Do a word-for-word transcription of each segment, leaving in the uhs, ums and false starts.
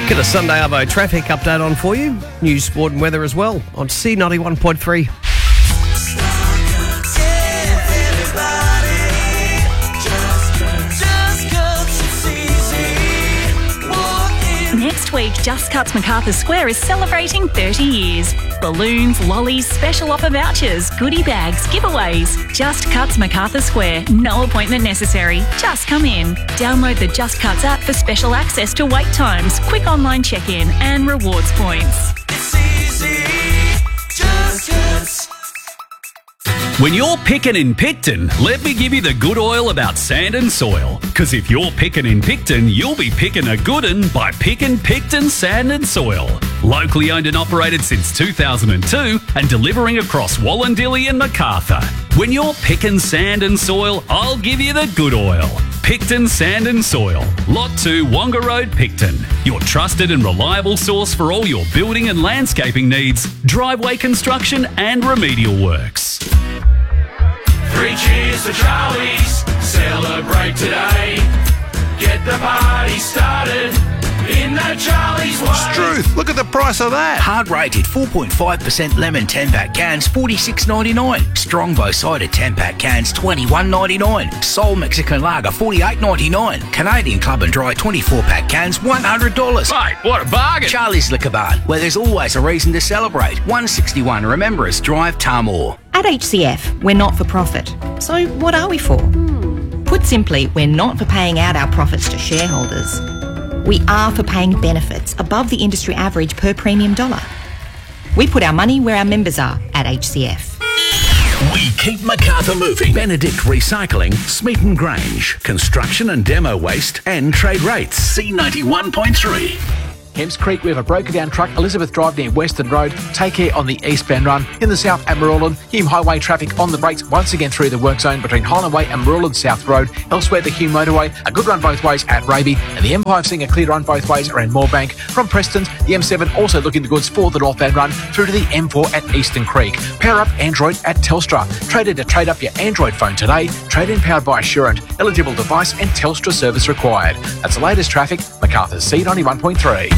Get a Sunday Arvo traffic update on for you. News, sport and weather as well on C ninety-one point three. Next week, Just Cuts Macarthur Square is celebrating thirty years. Balloons, lollies, special offer vouchers, goodie bags, giveaways. Just Cuts Macarthur Square. No appointment necessary. Just come in. Download the Just Cuts app for special access to wait times, quick online check-in and rewards points. It's easy. Just Cuts. When you're picking in Picton, let me give you the good oil about sand and soil. Because if you're picking in Picton, you'll be picking a good un by picking Picton Sand and Soil. Locally owned and operated since two thousand two and delivering across Wallandilly and Macarthur. When you're picking sand and soil, I'll give you the good oil. Picton Sand and Soil. Lot two, Wonga Road, Picton. Your trusted and reliable source for all your building and landscaping needs, driveway construction and remedial works. Three cheers for Charlie's. Celebrate today. Get the party started in the Charlie's way. Struth, look at the price of that. Hard rated four point five percent lemon ten pack cans, forty-six ninety-nine. Strongbow cider ten pack cans, twenty-one ninety-nine. Soul Mexican lager, forty-eight ninety-nine. Canadian Club and Dry twenty-four pack cans, one hundred dollars. Mate, what a bargain. Charlie's Liquor Barn, where there's always a reason to celebrate. one sixty-one Remembrance Drive, Tamor. At H C F, we're not for profit. So what are we for? Put simply, we're not for paying out our profits to shareholders. We are for paying benefits above the industry average per premium dollar. We put our money where our members are at H C F. We keep Macarthur moving. Benedict Recycling, Smeaton Grange, construction and demo waste and trade rates. C ninety-one point three. Hemps Creek, we have a broken down truck, Elizabeth Drive near Western Road. Take care on the eastbound run. In the south at Marulan, Hume Highway traffic on the brakes once again through the work zone between Holland Way and Marulan South Road. Elsewhere, the Hume Motorway, a good run both ways at Raby, and the M five seeing a clear run both ways around Moorebank. From Preston, the M seven also looking the goods for the northbound run through to the M four at Eastern Creek. Power up Android at Telstra. Traded to trade up your Android phone today. Trade-in powered by Assurant. Eligible device and Telstra service required. That's the latest traffic. Macarthur's C ninety-one point three.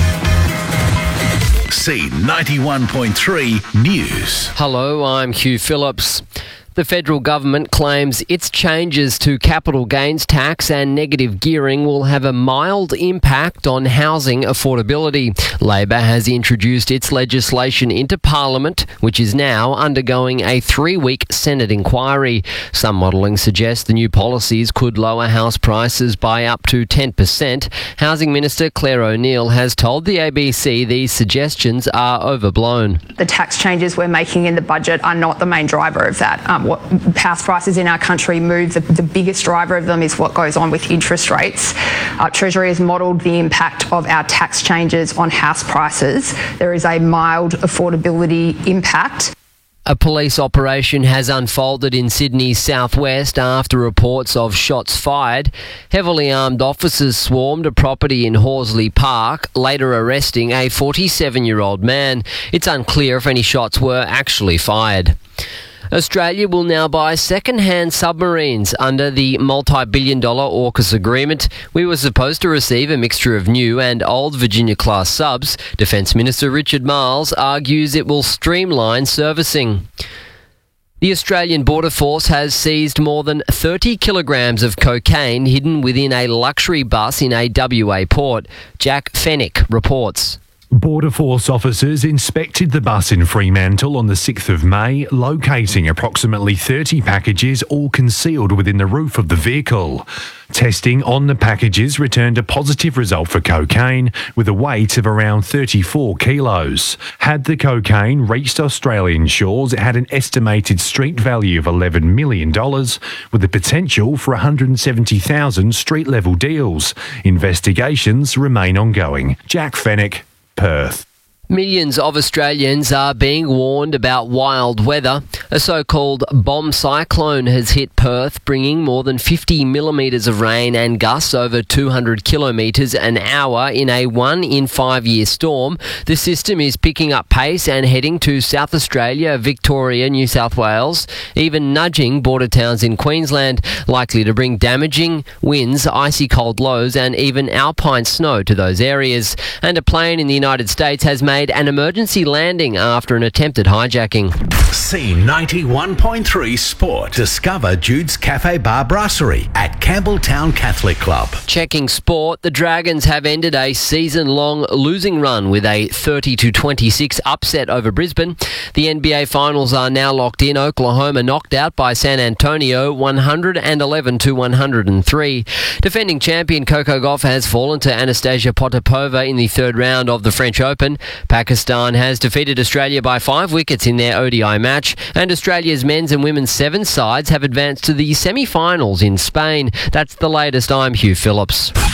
C ninety-one point three News. Hello, I'm Hugh Phillips. The federal government claims its changes to capital gains tax and negative gearing will have a mild impact on housing affordability. Labor has introduced its legislation into Parliament, which is now undergoing a three-week Senate inquiry. Some modelling suggests the new policies could lower house prices by up to ten percent. Housing Minister Claire O'Neill has told the A B C these suggestions are overblown. The tax changes we're making in the budget are not the main driver of that. Um, what house prices in our country move, the, the biggest driver of them is what goes on with interest rates. Uh, Treasury has modelled the impact of our tax changes on house prices. There is a mild affordability impact. A police operation has unfolded in Sydney's southwest after reports of shots fired. Heavily armed officers swarmed a property in Horsley Park, later arresting a forty-seven-year-old man. It's unclear if any shots were actually fired. Australia will now buy second-hand submarines under the multi-billion dollar AUKUS agreement. We were supposed to receive a mixture of new and old Virginia-class subs. Defence Minister Richard Marles argues it will streamline servicing. The Australian Border Force has seized more than thirty kilograms of cocaine hidden within a luxury bus in a W A port. Jack Fennick reports. Border Force officers inspected the bus in Fremantle on the sixth of May, locating approximately thirty packages all concealed within the roof of the vehicle. Testing on the packages returned a positive result for cocaine with a weight of around thirty-four kilos. Had the cocaine reached Australian shores, it had an estimated street value of eleven million dollars with the potential for one hundred seventy thousand street-level deals. Investigations remain ongoing. Jack Fennick, Perth. Millions of Australians are being warned about wild weather. A so-called bomb cyclone has hit Perth, bringing more than fifty millimetres of rain and gusts over two hundred kilometres an hour in a one in five year storm. The system is picking up pace and heading to South Australia, Victoria, New South Wales, even nudging border towns in Queensland, likely to bring damaging winds, icy cold lows and even alpine snow to those areas. And a plane in the United States has made an emergency landing after an attempted hijacking. C ninety-one point three Sport. Discover Jude's Cafe Bar Brasserie at Campbelltown Catholic Club. Checking sport, the Dragons have ended a season-long losing run with a thirty to twenty-six upset over Brisbane. The N B A Finals are now locked in. Oklahoma knocked out by San Antonio one eleven to one oh three. Defending champion Coco Gauff has fallen to Anastasia Potapova in the third round of the French Open. Pakistan has defeated Australia by five wickets in their O D I match, and Australia's men's and women's sevens sides have advanced to the semi-finals in Spain. That's the latest. I'm Hugh Phillips.